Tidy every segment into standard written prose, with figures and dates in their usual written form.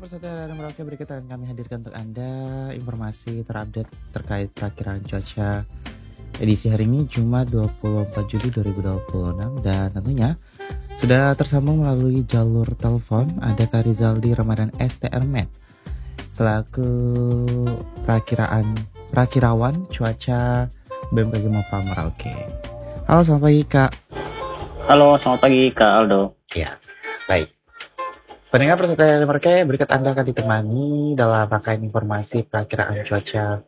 peserta dari Merauke berikut akan kami hadirkan untuk Anda informasi terupdate terkait perakiraan cuaca edisi hari ini Jumat 24 Juli 2026 dan tentunya sudah tersambung melalui jalur telepon ada Kak Rizaldi Ramadan STR Med selaku perakirawan cuaca BMKG Mova Merauke. Halo, selamat pagi Kak. Halo, selamat pagi Kak Aldo. Ya, baik. Pendengar peserta dari Merauke, berikut Anda akan ditemani dalam rangkaian informasi perakiraan cuaca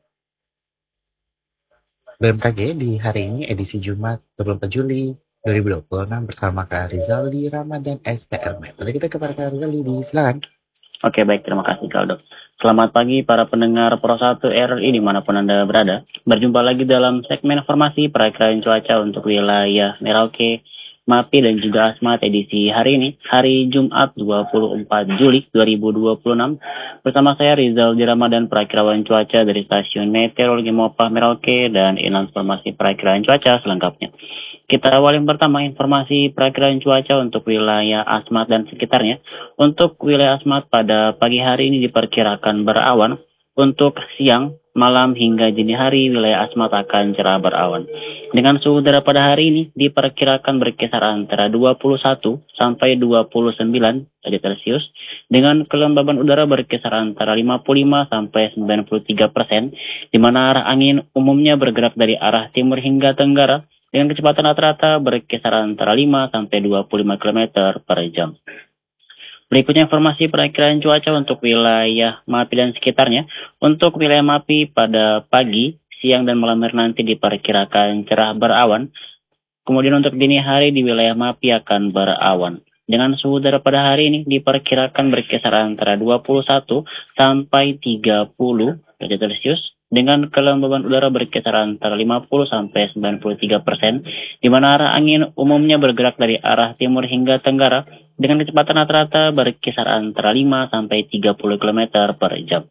BMKG di hari ini edisi Jumat 24 Juli 2026 bersama Kak Rizaldi Ramadan STR Med. Lalu kita kepada Kak Rizaldi, silakan. Oke, baik, terima kasih Kak Aldo. Selamat pagi para pendengar Pro 1 RRI dimanapun Anda berada. Berjumpa lagi dalam segmen informasi perakiraan cuaca untuk wilayah Merauke, MAPI dan juga Asmat edisi hari ini, hari Jumat 24 Juli 2026. Bersama saya Rizaldi Ramadan, perakirawan cuaca dari Stasiun Meteorologi Mova Merauke dan informasi perakiraan cuaca selengkapnya. Kita awali pertama informasi perakiraan cuaca untuk wilayah Asmat dan sekitarnya. Untuk wilayah Asmat pada pagi hari ini diperkirakan berawan. Untuk siang, malam hingga dini hari wilayah Asmat akan cerah berawan. Dengan suhu udara pada hari ini diperkirakan berkisar antara 21 sampai 29 derajat Celcius dengan kelembaban udara berkisar antara 55 sampai 93%, di mana arah angin umumnya bergerak dari arah timur hingga tenggara dengan kecepatan rata-rata berkisar antara 5 sampai 25 km per jam. Berikutnya informasi perakiraan cuaca untuk wilayah MAPI dan sekitarnya. Untuk wilayah MAPI pada pagi, siang, dan malam hari nanti diperkirakan cerah berawan. Kemudian untuk dini hari di wilayah MAPI akan berawan. Dengan suhu udara pada hari ini diperkirakan berkisar antara 21 sampai 30 derajat Celcius dengan kelembaban udara berkisar antara 50 sampai 93%, di mana arah angin umumnya bergerak dari arah timur hingga tenggara dengan kecepatan rata-rata berkisar antara 5 sampai 30 km per jam.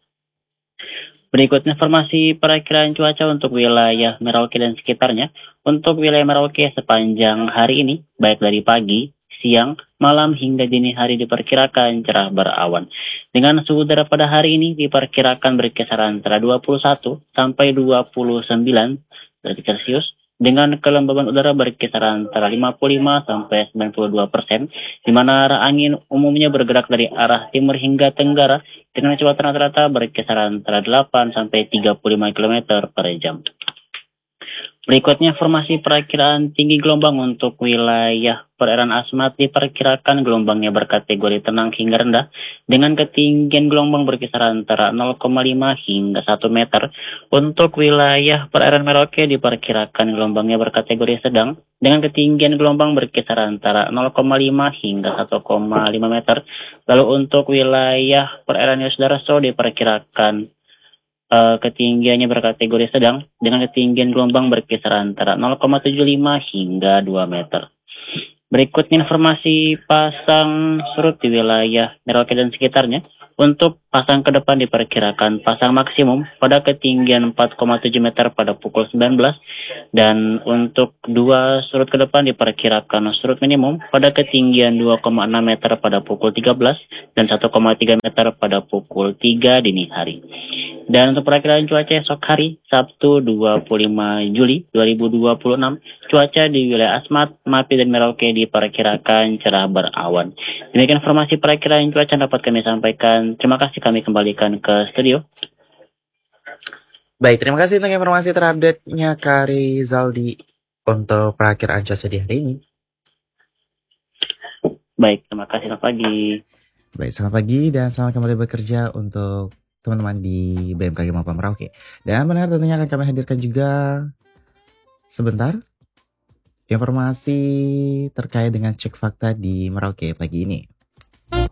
Berikutnya informasi perakiraan cuaca untuk wilayah Merauke dan sekitarnya. Untuk wilayah Merauke sepanjang hari ini, baik dari pagi, siang, malam hingga dini hari diperkirakan cerah berawan. Dengan suhu udara pada hari ini diperkirakan berkisar antara 21 sampai 29 derajat Celcius dengan kelembaban udara berkisar antara 55 sampai 92%, di mana arah angin umumnya bergerak dari arah timur hingga tenggara dengan kecepatan rata-rata berkisar antara 8 sampai 35 km per jam. Berikutnya informasi perakiraan tinggi gelombang untuk wilayah perairan Asmat diperkirakan gelombangnya berkategori tenang hingga rendah dengan ketinggian gelombang berkisar antara 0,5 hingga 1 meter. Untuk wilayah perairan Merauke diperkirakan gelombangnya berkategori sedang dengan ketinggian gelombang berkisar antara 0,5 hingga 1,5 meter. Lalu untuk wilayah perairan Yosdaraso diperkirakan ketinggiannya berkategori sedang dengan ketinggian gelombang berkisar antara 0,75 hingga 2 meter. Berikutnya informasi pasang surut di wilayah Merauke dan sekitarnya. Untuk pasang ke depan diperkirakan pasang maksimum pada ketinggian 4,7 meter pada pukul 19 dan untuk 2 surut ke depan diperkirakan surut minimum pada ketinggian 2,6 meter pada pukul 13 dan 1,3 meter pada pukul 3 dini hari. Dan untuk perakiraan cuaca esok hari, Sabtu 25 Juli 2026, cuaca di wilayah Asmat, MAPI, dan Merauke diperkirakan cerah berawan. Demikian informasi perakiraan cuaca dapat kami sampaikan. Terima kasih, kami kembalikan ke studio. Baik, terima kasih untuk informasi terupdate-nya Kak Rizaldi untuk perakiraan cuaca di hari ini. Baik, terima kasih, selamat pagi. Baik, selamat pagi dan selamat kembali bekerja untuk teman-teman di BMKG Mova Merauke. Dan benar tentunya akan kami hadirkan juga sebentar informasi terkait dengan cek fakta di Merauke pagi ini.